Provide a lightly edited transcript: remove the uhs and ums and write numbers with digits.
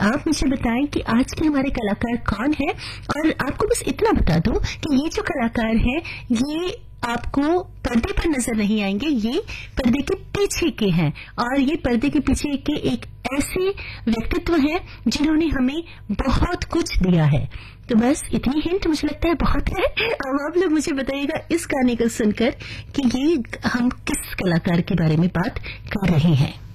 आप मुझे बताएं कि आज के हमारे कलाकार कौन है। और आपको बस इतना बता दूं कि ये जो कलाकार है ये आपको पर्दे पर नजर नहीं आएंगे, ये पर्दे के पीछे के हैं और ये पर्दे के पीछे के एक ऐसे व्यक्तित्व हैं जिन्होंने हमें बहुत कुछ दिया है। तो बस इतनी हिंट मुझे लगता है बहुत है। अब आप लोग मुझे बताइएगा इस गाने को सुनकर कि ये हम किस कलाकार के बारे में बात कर रहे हैं।